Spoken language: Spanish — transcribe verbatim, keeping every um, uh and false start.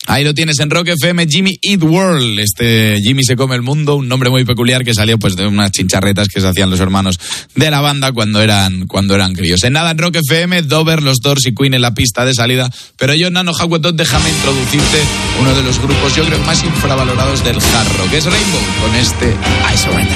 Ahí lo tienes en Rock F M, Jimmy Eat World. Este Jimmy se come el mundo, un nombre muy peculiar que salió pues de unas chincharretas que se hacían los hermanos de la banda cuando eran cuando eran críos. En nada, en Rock F M, Dover, los Doors y Queen en la pista de salida. Pero yo, Nano Hawkwood, déjame introducirte uno de los grupos, yo creo, más infravalorados del hard rock. Es Rainbow con este I Surrender.